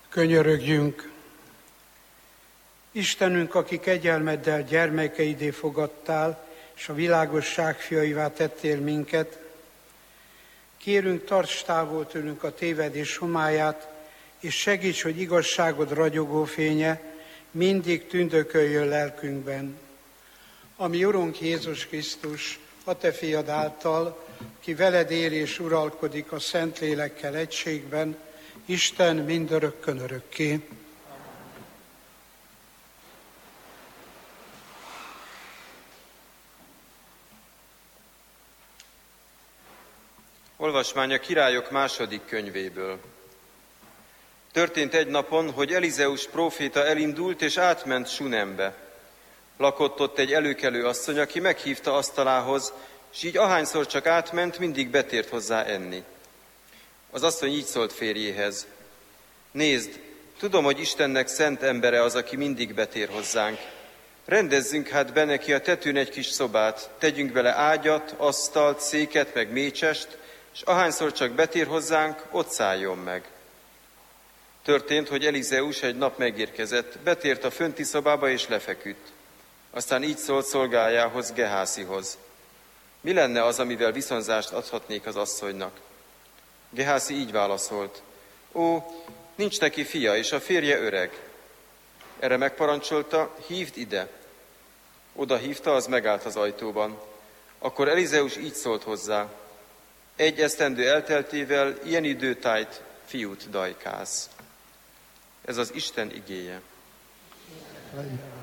Könyörögjünk! Istenünk, aki kegyelmeddel gyermekeidé fogadtál, és a világosság fiaivá tettél minket, kérünk, tarts távol tőlünk a tévedés homályát, és segíts, hogy igazságod ragyogó fénye mindig tündököljön lelkünkben. Ami Urunk Jézus Krisztus, a Te fiad által, ki veled él és uralkodik a Szentlélekkel egységben, Isten mindörökkön örökké. Olvasmány a Királyok második könyvéből. Történt egy napon, hogy Elizeus próféta elindult és átment Sunembe. Lakott ott egy előkelő asszony, aki meghívta asztalához, s így ahányszor csak átment, mindig betért hozzá enni. Az asszony így szólt férjéhez: nézd, tudom, hogy Istennek szent embere az, aki mindig betér hozzánk. Rendezzünk hát be neki a tetőn egy kis szobát, tegyünk bele ágyat, asztalt, széket, meg mécsest, és ahányszor csak betér hozzánk, ott szálljon meg. Történt, hogy Elizeus egy nap megérkezett, betért a fönti szobába és lefeküdt. Aztán így szólt szolgájához, Gehászihoz: mi lenne az, amivel viszonzást adhatnék az asszonynak? Gehászi így válaszolt: ó, nincs neki fia, és a férje öreg. Erre megparancsolta: hívd ide. Oda hívta, az megállt az ajtóban. Akkor Elizeus így szólt hozzá: 1 esztendő elteltével ilyen időtájt fiút dajkálsz. Ez az Isten igéje.